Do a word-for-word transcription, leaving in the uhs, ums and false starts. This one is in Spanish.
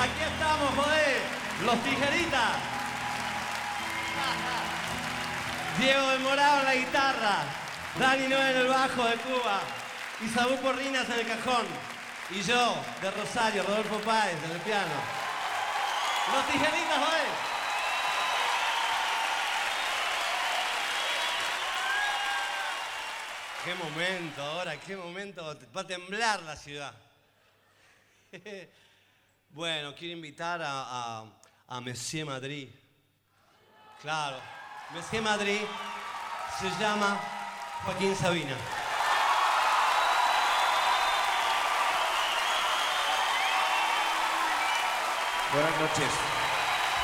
Aquí estamos, joder, los tijeritas. Diego de Morado en la guitarra, Dani Noé en el bajo de Cuba, y Saúl Porrinas en el cajón. Y yo, de Rosario, Rodolfo Páez en el piano. Los tijeritas, joder. Qué momento ahora, qué momento. Va a temblar la ciudad. Bueno, quiero invitar a, a, a Monsieur Madrid. Claro, Monsieur Madrid se llama Joaquín Sabina. Buenas noches.